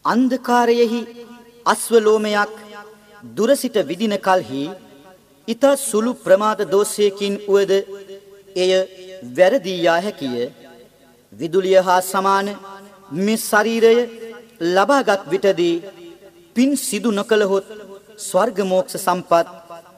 අන්ධකාරයෙහි අස්වලෝමයක් දුරසිට විදින කල්හි ඊට සුළු ප්‍රමාද දෝෂයකින් උවද එය වැරදී යා හැකිය. විදුලිය හා සමාන මේ ශරීරය ලබාගත් විටදී පින් සිදු නොකළහොත් ස්වර්ග මෝක්ෂ සම්පත්